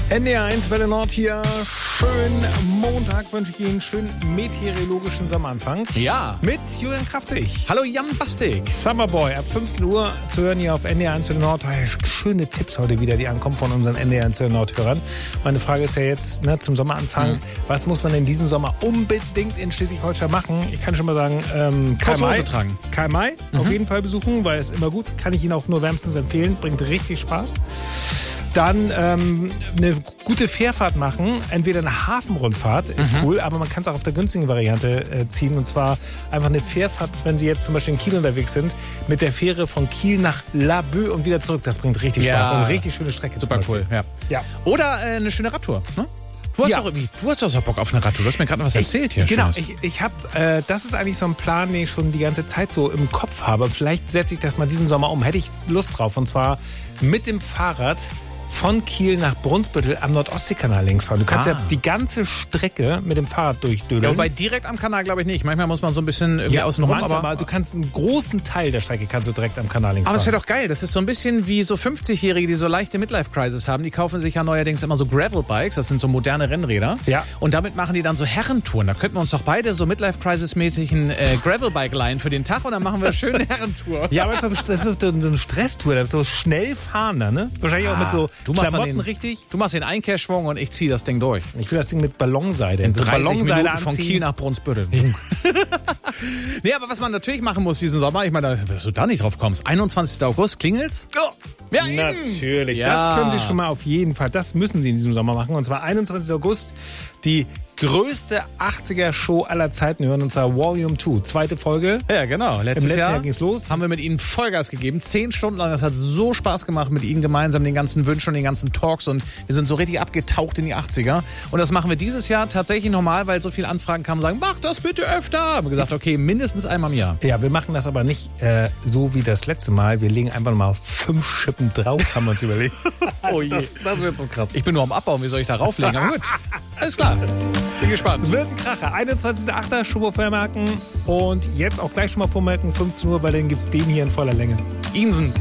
NDR1 Welle Nord hier. Schönen Montag wünsche ich Ihnen. Schönen meteorologischen Sommeranfang. Ja. Mit Julian Kraftzig. Hallo Jan Bastik. Summerboy ab 15 Uhr zu hören hier auf NDR1 Welle Nord. Schöne Tipps heute wieder, die ankommen von unseren NDR1 Welle Nord-Hörern. Meine Frage ist ja jetzt zum Sommeranfang. Was muss man in diesem Sommer unbedingt in Schleswig-Holstein machen? Ich kann schon mal sagen, Karl-May tragen. Karl-May auf jeden Fall besuchen, weil es immer gut. Kann ich Ihnen auch nur wärmstens empfehlen. Bringt richtig Spaß. Dann eine gute Fährfahrt machen. Entweder eine Hafenrundfahrt, ist cool, aber man kann es auch auf der günstigen Variante ziehen. Und zwar einfach eine Fährfahrt, wenn Sie jetzt zum Beispiel in Kiel unterwegs sind, mit der Fähre von Kiel nach Laboe und wieder zurück. Das bringt richtig Spaß. Eine richtig schöne Strecke. Super cool. Ja. Oder eine schöne Radtour. Ne? Du hast doch so Bock auf eine Radtour. Du hast mir gerade noch was erzählt hier. Genau, ich habe, das ist eigentlich so ein Plan, den ich schon die ganze Zeit so im Kopf habe. Vielleicht setze ich das mal diesen Sommer um. Hätte ich Lust drauf. Und zwar mit dem Fahrrad von Kiel nach Brunsbüttel am Nordostseekanal längs fahren. Du kannst ja die ganze Strecke mit dem Fahrrad durchdödeln. Ja, wobei direkt am Kanal glaube ich nicht. Manchmal muss man so ein bisschen irgendwie außen rum. Aber du kannst einen großen Teil der Strecke kannst du direkt am Kanal längs fahren. Aber es wäre doch geil. Das ist so ein bisschen wie so 50-Jährige, die so leichte Midlife-Crisis haben. Die kaufen sich ja neuerdings immer so Gravel-Bikes. Das sind so moderne Rennräder. Ja. Und damit machen die dann so Herrentouren. Da könnten wir uns doch beide so Midlife-Crisis-mäßig ein Gravel-Bike leihen für den Tag. Und dann machen wir eine schöne Herrentour. Ja, aber das ist so eine Stresstour. Das ist so schnell fahren da, ne? Wahrscheinlich auch mit so Klamotten richtig. Du machst den Einkehrschwung und ich ziehe das Ding durch. Ich will das Ding mit Ballonseide. In 30 Ballonseide Minuten von Kiel nach Brunsbüttel. Nee, aber was man natürlich machen muss diesen Sommer, ich meine, dass du da nicht drauf kommst. 21. August, klingelt's? Ja, natürlich. Ja. Das können Sie schon mal auf jeden Fall. Das müssen Sie in diesem Sommer machen. Und zwar 21. August, die größte 80er-Show aller Zeiten hören, und zwar Volume 2, zweite Folge. Ja, genau. Letztes Jahr ging's los. Haben wir mit Ihnen Vollgas gegeben, 10 Stunden lang. Das hat so Spaß gemacht mit Ihnen gemeinsam, den ganzen Wünschen und den ganzen Talks, und wir sind so richtig abgetaucht in die 80er. Und das machen wir dieses Jahr tatsächlich normal, weil so viele Anfragen kamen und sagen, mach das bitte öfter. Haben wir gesagt, okay, mindestens einmal im Jahr. Ja, wir machen das aber nicht so wie das letzte Mal. Wir legen einfach mal 5 Schippen drauf, haben wir uns überlegt. Oh je. Das wird so krass. Ich bin nur am Abbauen, wie soll ich da rauflegen? Aber gut, alles klar. Bin gespannt. Wird ein Kracher. 21.08. schon mal vormerken. Und jetzt auch gleich schon mal vormerken, 15 Uhr, weil dann gibt's den hier in voller Länge. Insen.